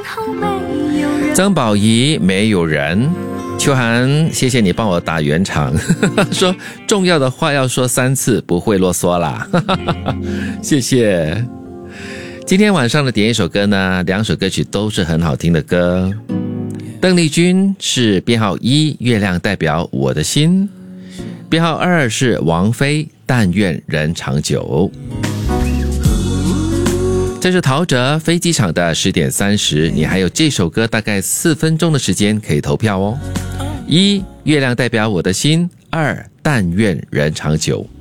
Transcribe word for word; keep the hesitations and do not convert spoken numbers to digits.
曾宝仪没有人。秋涵，谢谢你帮我打圆场，说重要的话要说三次，不会啰嗦啦。谢谢。今天晚上的点一首歌呢，两首歌曲都是很好听的歌。邓丽君是编号一，月亮代表我的心；编号二是王菲，但愿人长久。这是陶喆飞机场的十点三十，你还有这首歌大概四分钟的时间可以投票哦。一，月亮代表我的心；二，但愿人长久。